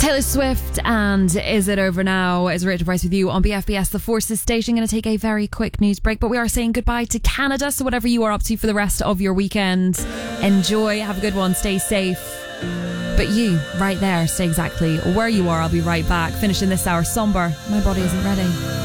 Taylor Swift and Is It Over Now? Is Rachel Price with you on BFBS The Forces station. Going to take a very quick news break, but we are saying goodbye to Canada. So whatever you are up to for the rest of your weekend, enjoy, have a good one, stay safe. But you, right there, stay exactly where you are. I'll be right back, finishing this hour somber. My body isn't ready.